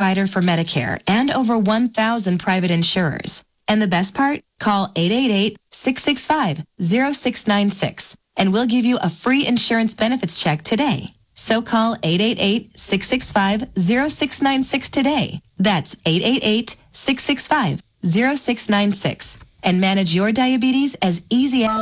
provider for Medicare and over 1,000 private insurers. And the best part? Call 888-665-0696 and we'll give you a free insurance benefits check today. So call 888-665-0696 today. That's 888-665-0696 and manage your diabetes as easy as...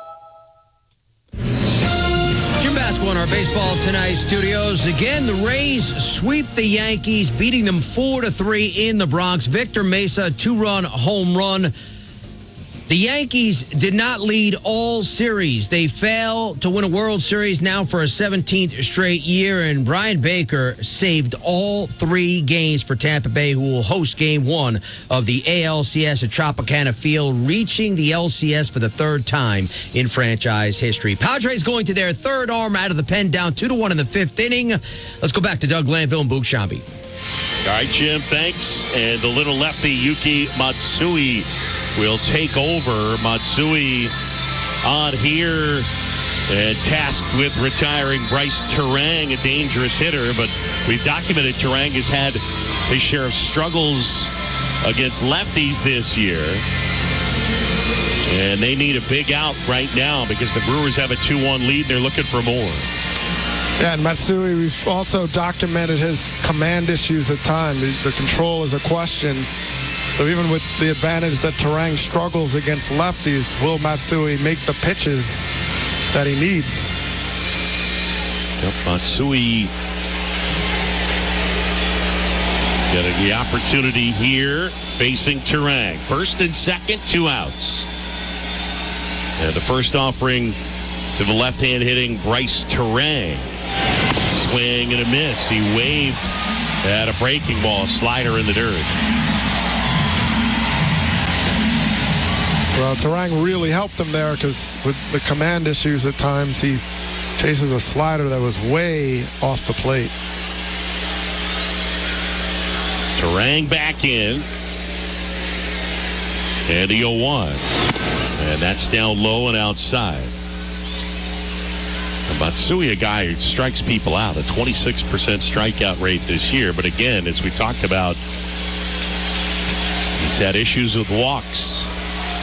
Jim Basco in our Baseball Tonight studios. Again, the Rays sweep the Yankees, beating them 4-3 in the Bronx. Victor Mesa, 2-run home run. The Yankees did not lead all series. They failed to win a World Series now for a 17th straight year, and Brian Baker saved all 3 games for Tampa Bay, who will host Game 1 of the ALCS at Tropicana Field, reaching the LCS for the 3rd time in franchise history. Padres going to their 3rd arm out of the pen, down 2-1 in the 5th inning. Let's go back to Doug Glanville and Boog Sciambi. All right, Jim, thanks. And the little lefty, Yuki Matsui, will take over. Matsui on here and tasked with retiring Bryce Turang, a dangerous hitter. But we've documented Turang has had his share of struggles against lefties this year. And they need a big out right now because the Brewers have a 2-1 lead. They're looking for more. Yeah, and Matsui, we've also documented his command issues at times. The control is a question. So even with the advantage that Turang struggles against lefties, will Matsui make the pitches that he needs? Yep, Matsui getting the opportunity here, facing Turang. 1st and 2nd, 2 outs. And the first offering to the left-hand hitting Bryce Turang. Swing and a miss. He waved at a breaking ball, slider in the dirt. Well, Turang really helped him there because with the command issues at times, he chases a slider that was way off the plate. Turang back in. And the 0-1. And that's down low and outside. Matsui, a guy who strikes people out, a 26% strikeout rate this year. But again, as we talked about, he's had issues with walks.